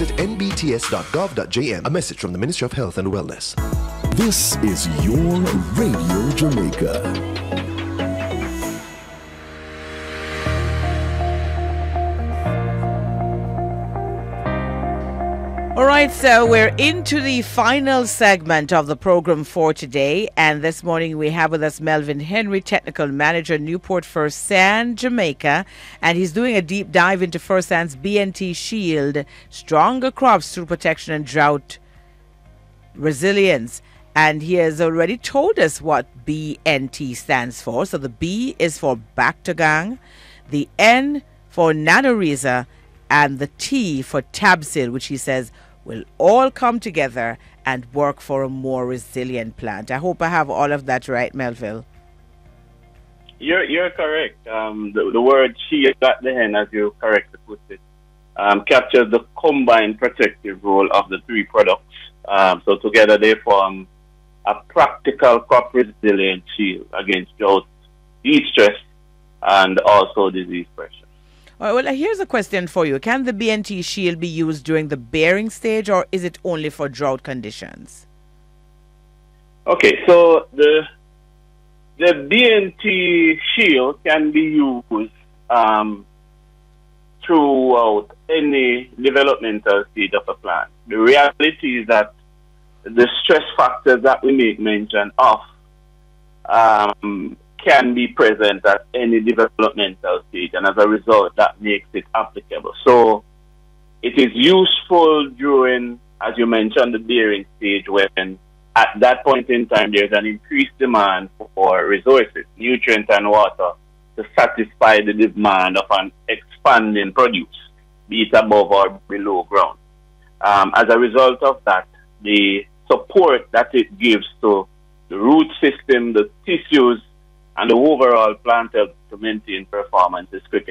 visit nbts.gov.jm. A message from the Ministry of Health and Wellness. This is your Radio Jamaica. All right, so we're into the final segment of the program for today. And this morning we have with us Melvin Henry, Technical Manager, Newport First Sand, Jamaica. And he's doing a deep dive into First Sand's BNT Shield, Stronger Crops Through Protection and Drought Resilience. And he has already told us what BNT stands for. So the B is for Bactagang, the N for Nanoreza, and the T for Tabsil, which he says will all come together and work for a more resilient plant. I hope I have all of that right, Melville. You're correct. The word shield at the end, as you correctly put it, captures the combined protective role of the three products. So together they form a practical crop resilient shield against drought, heat stress, and also disease pressure. All right, well, here's a question for you. Can the BNT Shield be used during the bearing stage, or is it only for drought conditions? Okay, so the BNT Shield can be used throughout any developmental stage of a plant. The reality is that the stress factors that we make mention of can be present at any developmental stage, and as a result, that makes it applicable. So it is useful during, as you mentioned, the bearing stage, when at that point in time there's an increased demand for resources, nutrients and water, to satisfy the demand of an expanding produce, be it above or below ground. As a result of that, the support that it gives to the root system, the tissues, and the overall plant health to maintain performance is critical.